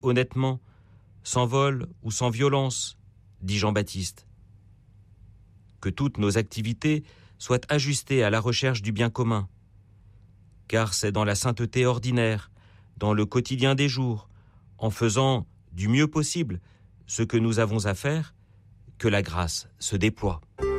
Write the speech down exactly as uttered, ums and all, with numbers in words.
honnêtement, sans vol ou sans violence, dit Jean-Baptiste. Que toutes nos activités soient ajustées à la recherche du bien commun, car c'est dans la sainteté ordinaire, dans le quotidien des jours, en faisant du mieux possible ce que nous avons à faire, que la grâce se déploie.